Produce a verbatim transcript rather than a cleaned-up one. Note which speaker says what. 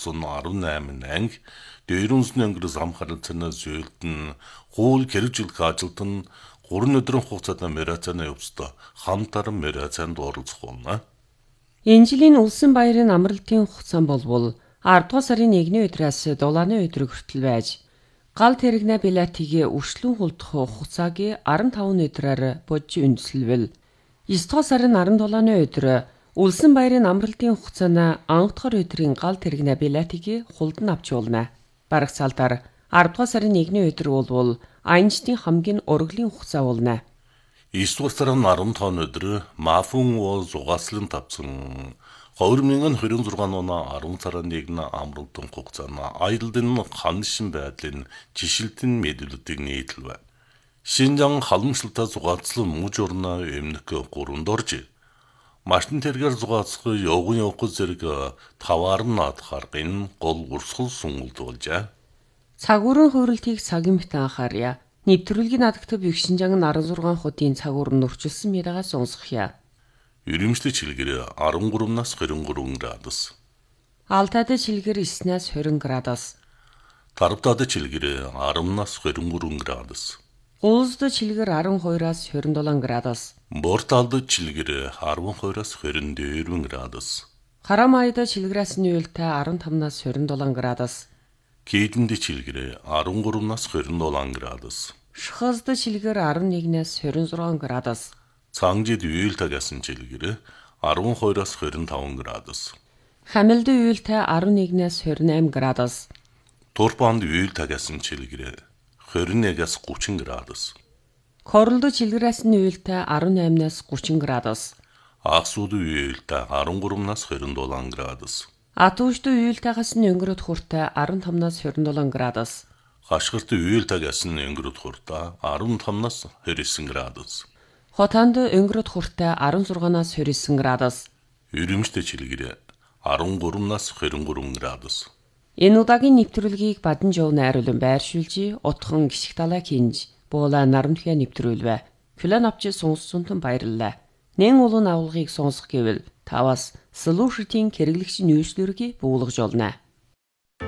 Speaker 1: болсон арван анги, дээрүнсний өнгөрөөс хамхаралцанаа зөөлдөн, гуул хэрэгжүүлэх ажилтан гурван өдрийн хугацаанд мэрацаана явцдаа хамтаран мэрацаанд оролцох болно.
Speaker 2: Энэ жилийн Улсын баярын амралтын хугацаа болбол аравдугаар сарын нэгний өдрөөс дулааны өдөр хүртэл байж, гал тэрэгнэ билетигээ үршлэн хулдах хугацааг арван таван өдрөөр бодж үндэслэвэл, есдугаар сарын арван дулааны өдөр Улсын баярын амралтын хугацааны анхдугаар өдрийн гал тэрэгнэ билетигээ хулдан авч болно. Бараг цаалдаар аравдугаар сарын нэгний өдөр болбол аянчдын хамгийн урлагийн хугацаа болно.
Speaker 1: есдугаар сарын арван таван өдөр мафун уу зугаслан тавцсан хоёр мянган хорин зургаан оноо арван сарын нэгний амралтын хугацаанд аялалын ханшин байдлын жишилтэн мэдүүлэлтийг нийтлэв. Шинжаан халамжлалтаа зугаацлан мууж орноо эмнэх гурванд орж, машин тэргээр зугаацах явган явах зэрэг таваар нь над харгын гол урсгал сунгуулд болжээ.
Speaker 2: Цагуурын хууралтыг цагийн мэт анхаарья. Нэвтрүүлгийн надагтав их Шинжаан арван зургаан хотын цагуур нь нурчилсан мэрэгээс сонсгоё.
Speaker 1: Ирэмжтэй чилгэр арван гуравнаас хорин гурван градус.
Speaker 2: Алтайд чилгэр девятнаас двадцать градус.
Speaker 1: Тарвтад чилгэр арваннаас хорин гурван градус.
Speaker 2: Улсд чилгэр арван хоёроос двадцать севен градус.
Speaker 1: Борталд чилгэр арван хоёроос хорин дөрвөн градус.
Speaker 2: Харамайд чилгэрээс нь уйлтай арван тавнаас двадцать севен градус.
Speaker 1: Кейдэнд чилгэр арван гуравнаас двадцать севен градус.
Speaker 2: Шхазд чилгэр арван нэгнээс двадцать шесть градус.
Speaker 1: Цангид уйлтагасан чилгэр арван хоёроос двадцать пять градус.
Speaker 2: Хамилд уйлтай арван нэгнээс двадцать восемь градус.
Speaker 1: Турпанд уйлтагасан чилгэр двадцать нэгээс тридцать градус.
Speaker 2: Корлд чилгэрээс нь уйлтай арван восемнаас тридцать градус.
Speaker 1: Аксууд уйлтай арван гуравнаас двадцать севен градус.
Speaker 2: Атуушд уйлтайгаас нь өнгөрөд хуртай арван тавнаас двадцать севен градус.
Speaker 1: Хашгирт уйлтайгаас нь өнгөрөд хуртай арван тавнаас двадцать девять градус.
Speaker 2: Хотонд өнгөрөд хуртай арван шестнаас двадцать девять градус.
Speaker 1: Ирэмжтэй чилгэр арван гуравнаас двадцать три градус.
Speaker 2: Энэ удаагийн нэвтрүүлгийг Бадан Жов найруулан байршуулж, утхан гიშг далай кинж, буула нарамтхиа нэвтрүүлвэ. Хүлээн авч сонсцонтон баярлалаа. Нэн улуун авалгыг сонсох гэвэл таваас Solution-ийн хэрэглэгч нөөцлөргийг буулгаж олно.